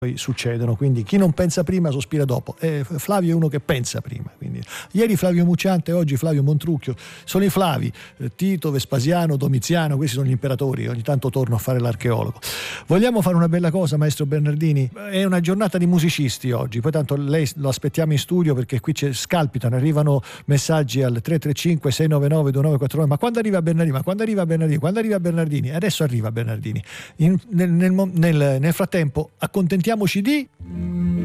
poi succedono, quindi chi non pensa prima sospira dopo. Flavio è uno che pensa prima, quindi ieri Flavio Mucciante, oggi Flavio Montrucchio, sono i Flavi, Tito, Vespasiano, Domiziano, questi sono gli imperatori, ogni tanto torno a fare l'archeologo. Vogliamo fare una bella cosa, maestro Bernardini? È una giornata di musicisti oggi, poi tanto lei lo aspettiamo in studio perché qui scalpitano, arrivano messaggi al 335 699 2949, ma quando arriva Bernardini? Ma quando arriva Bernardini? Quando arriva Bernardini? Adesso arriva Bernardini. Nel frattempo accontentiamoci di